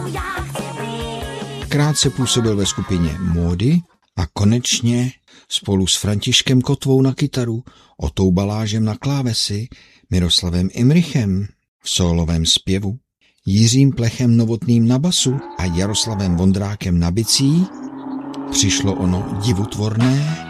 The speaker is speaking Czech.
Krátce působil ve skupině Módy a konečně spolu s Františkem Kotvou na kytaru, Otou Balážem na klávesy, Miroslavem Imrichem v sólovém zpěvu, Jiřím Plechem Novotným na basu a Jaroslavem Vondrákem na bicí přišlo ono divotvorné